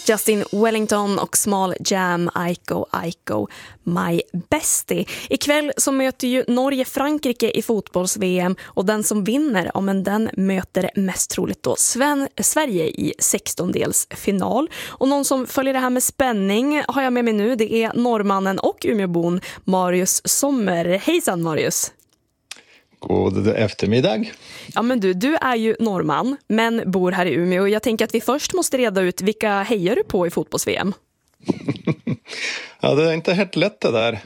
Justin Wellington och Small Jam, Aiko, My Bestie. Ikväll så möter ju Norge Frankrike i fotbolls-VM och den som vinner, ja, men den möter mest troligt då Sverige i 16-delsfinal. Och någon som följer det här med spänning har jag med mig nu, det är norrmannen och Umeåbon Marius Sommer. Hejsan Marius! God eftermiddag. Ja, men du är ju norrman men bor här i Umeå och jag tänker att vi först måste reda ut vilka hejar du på i fotbolls-VM? Ja, det är inte helt lätt det där.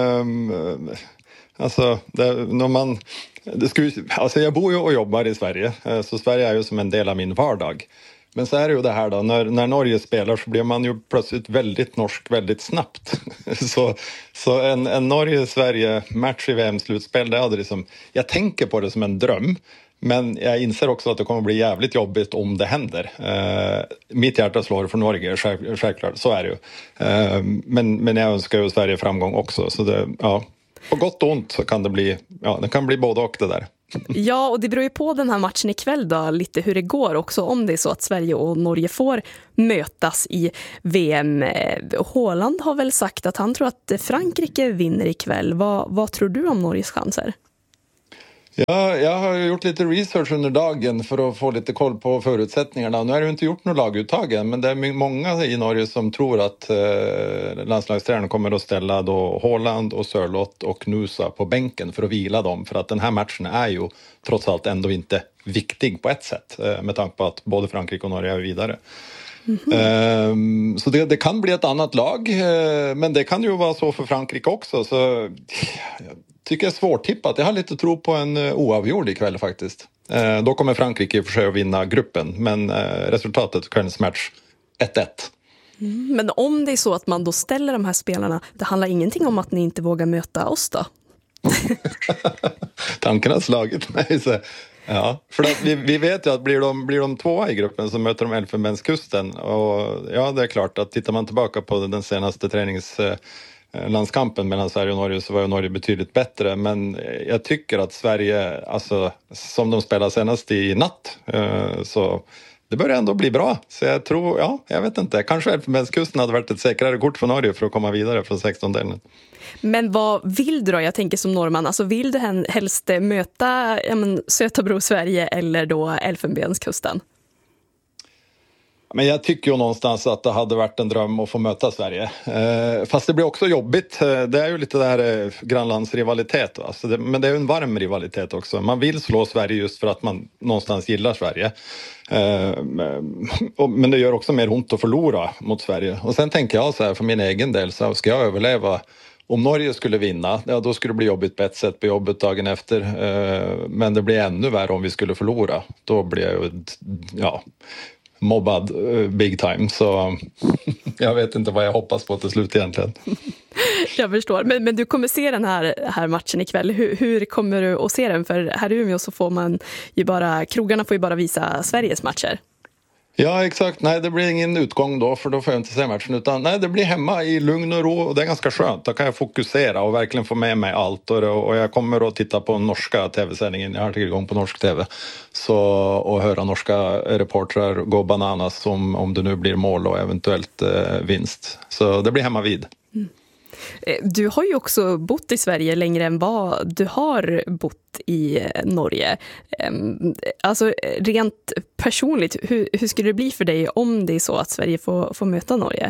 Jag bor ju och jobbar i Sverige, så Sverige är ju som en del av min vardag. Men så är det ju det här då, när Norge spelar så blir man ju plötsligt väldigt norsk väldigt snabbt. så en Norge-Sverige-match i VM-slutspel, det hade liksom, jag tänker på det som en dröm. Men jag inser också att det kommer bli jävligt jobbigt om det händer. Mitt hjärta slår för Norge, självklart, så är det ju. Men jag önskar ju Sverige framgång också. Så det, ja, på gott och ont så kan det kan bli både och det där. Ja, och det beror ju på den här matchen ikväll då, lite hur det går också, om det är så att Sverige och Norge får mötas i VM. Haaland har väl sagt att han tror att Frankrike vinner ikväll. Vad tror du om Norges chanser? Ja, jag har gjort lite research under dagen för att få lite koll på förutsättningarna. Nu har jag inte gjort några laguttag än, men det är många i Norge som tror att landslagstränaren kommer att ställa då Haaland och Sørloth och Nusa på bänken för att vila dem. För att den här matchen är ju trots allt ändå inte viktig på ett sätt med tanke på att både Frankrike och Norge är vidare. Så det kan bli ett annat lag, men det kan ju vara så för Frankrike också, så jag tycker jag är svårtippat. Jag har lite tro på en oavgjord ikväll faktiskt. Då kommer Frankrike i och för sig att vinna gruppen, men resultatet kvällens match 1-1. Men om det är så att man då ställer de här spelarna, det handlar ingenting om att ni inte vågar möta oss då? Tanken har slagit mig så. Ja, för att vi vet ju att blir de tvåa i gruppen så möter de Elfenbenskusten, och ja, det är klart att tittar man tillbaka på den senaste träningslandskampen mellan Sverige och Norge så var ju Norge betydligt bättre, men jag tycker att Sverige, alltså som de spelade senast i natt, så det börjar ändå bli bra. Så jag tror, ja, jag vet inte, kanske Elfenbenskusten hade varit ett säkrare kort för Norge för att komma vidare från 16-delen. Men vad vill du då? Jag tänker som norrman, alltså vill du helst möta söta bror Sverige eller då Elfenbenskusten? Men jag tycker ju någonstans att det hade varit en dröm att få möta Sverige. Fast det blir också jobbigt. Det är ju lite där grannlandsrivalitet. Alltså men det är ju en varm rivalitet också. Man vill slå Sverige just för att man någonstans gillar Sverige. Men det gör också mer ont att förlora mot Sverige. Och sen tänker jag så här, för min egen del, så ska jag överleva. Om Norge skulle vinna, ja, då skulle det bli jobbigt på ett sätt på jobbet dagen efter. Men det blir ännu värre om vi skulle förlora. Då blir jag ju, mobbad big time. Så jag vet inte vad jag hoppas på till slut egentligen. Jag förstår. Men du kommer se den här matchen ikväll. Hur kommer du att se den? För här i Umeå så får man ju krogarna får ju bara visa Sveriges matcher. Ja, exakt. Nej, det blir ingen utgång då, för då får jag inte se matchen. Utan nej, det blir hemma i lugn och ro, och det är ganska skönt. Då kan jag fokusera och verkligen få med mig allt. Och jag kommer att titta på norska tv-sändningen. Jag har tillgång på norsk tv. Och höra norska reportrar gå bananas om det nu blir mål och eventuellt vinst. Så det blir hemma vid. Mm. Du har ju också bott i Sverige längre än vad du har bott i Norge. Alltså rent personligt, hur skulle det bli för dig om det är så att Sverige får möta Norge?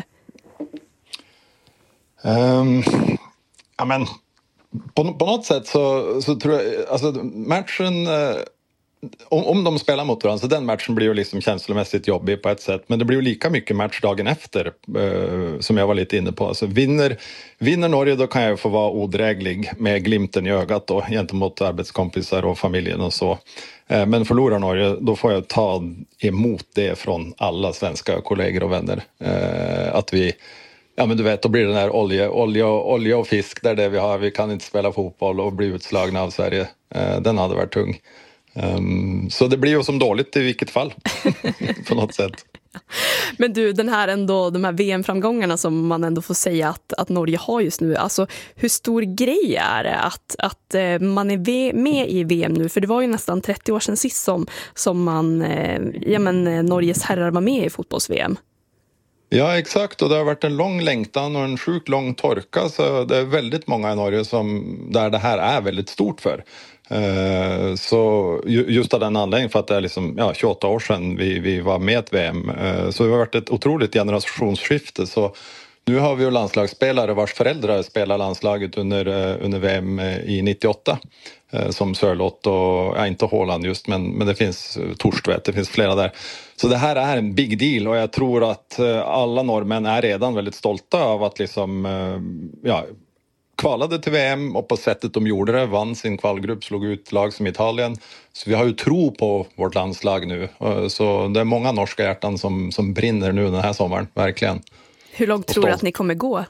Ja, men på något sätt så tror jag, alltså matchen, om de spelar mot varandra, så den matchen blir ju liksom känslomässigt jobbig på ett sätt, men det blir ju lika mycket match dagen efter, som jag var lite inne på. Alltså vinner Norge, då kan jag få vara odräglig med glimten i ögat då, gentemot arbetskompisar och familjen och så. Men förlorar Norge, då får jag ta emot det från alla svenska kollegor och vänner. Att vi, ja men du vet, då blir det den här olja och fisk, där det vi har, vi kan inte spela fotboll och bli utslagna av Sverige. Den hade varit tung. Så det blir ju som dåligt i vilket fall på något sätt. Men du, de här VM-framgångarna som man ändå får säga att Norge har just nu, alltså hur stor grej är det att man är med i VM nu? För det var ju nästan 30 år sedan sist som Norges herrar var med i fotbolls-VM. Ja, exakt. Och det har varit en lång längtan och en sjukt lång torka. Så det är väldigt många i Norge där det här är väldigt stort för. Så just av den anledningen, för att det är liksom, 28 år sedan vi var med i ett VM. Så det har varit ett otroligt generationsskifte. Så nu har vi ju landslagsspelare vars föräldrar spelar landslaget under VM i 98. Som Sörlott och, inte Håland just, men det finns Torstvedt, det finns flera där. Så det här är en big deal, och jag tror att alla norrmän är redan väldigt stolta av att liksom, kvalade till VM, och på sättet de gjorde det, vann sin kvalgrupp, slog ut lag som Italien. Så vi har ju tro på vårt landslag nu. Så det är många norska hjärtan som brinner nu den här sommaren, verkligen. Hur långt tror du att ni kommer gå?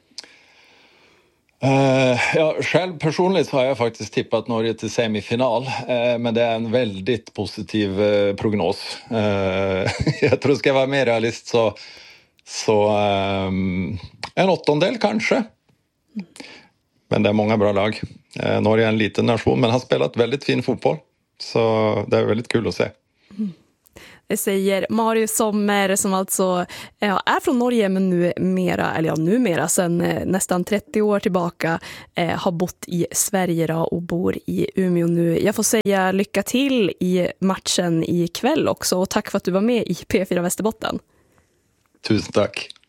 Själv personligt så har jag faktiskt tippat Norge till semifinal, men det är en väldigt positiv prognos. Jag tror, ska jag vara mer realist, så en åttondel kanske. Men det är många bra lag. Norge är en liten nation, men har spelat väldigt fin fotboll, så det är väldigt kul att se. Det säger Marius Sommer, som alltså är från Norge, men numera sedan nästan 30 år tillbaka har bott i Sverige då, och bor i Umeå nu. Jag får säga lycka till i matchen ikväll också, och tack för att du var med i P4 Västerbotten. Tusen tack.